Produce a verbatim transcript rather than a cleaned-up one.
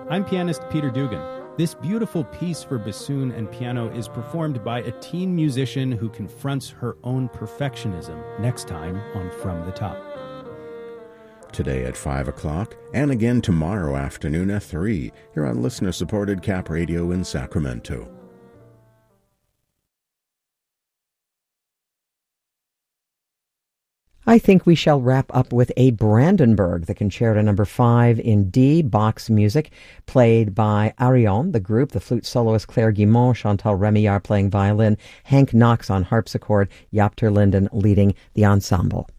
I'm pianist Peter Dugan. This beautiful piece for bassoon and piano is performed by a teen musician who confronts her own perfectionism next time on From the Top. Today at five o'clock, and again tomorrow afternoon at three, here on listener-supported Cap Radio in Sacramento. I think we shall wrap up with a Brandenburg, the concerto number five in D, Bach's music, played by Arion, the group, the flute soloist Claire Guimont, Chantal Remillard playing violin, Hank Knox on harpsichord, Jaap ter Linden leading the ensemble.